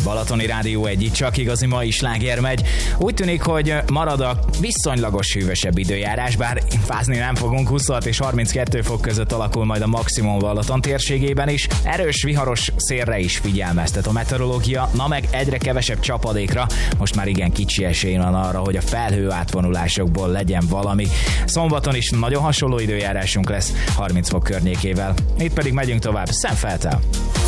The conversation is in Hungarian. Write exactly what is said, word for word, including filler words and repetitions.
Balatoni Rádió egy, itt csak igazi mai sláger megy. Úgy tűnik, hogy marad a viszonylagos hűvösebb időjárás, bár fázni nem fogunk, huszonhat és harminckettő fok között alakul majd a maximum Balaton térségében is. Erős, viharos szélre is figyelmeztet a meteorológia, na meg egyre kevesebb csapadékra. Most már igen kicsi esély van arra, hogy a felhő átvonulásokból legyen valami. Szombaton is nagyon hasonló időjárásunk lesz, harminc fok környékével. Itt pedig megyünk tovább Sam Felttel.